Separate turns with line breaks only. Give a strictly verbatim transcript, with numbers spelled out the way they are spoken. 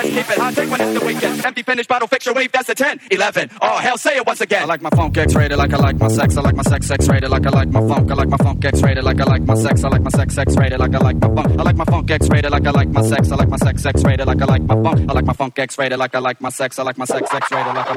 Keep it hot, take one, it's the weekend. Empty finish bottle, fix your wave, that's a ten. eleven, oh hell, say it once again. I like my funk X-rated like I like my sex. I like my sex X-rated like I like my funk. I like my funk X-rated like I like my sex. I like my sex X-rated like I like my funk. I like my funk X-rated like I like my sex. I like my sex X-rated like I like my funk. I like my funk X-rated like I like my sex. I like my sex X-rated like I like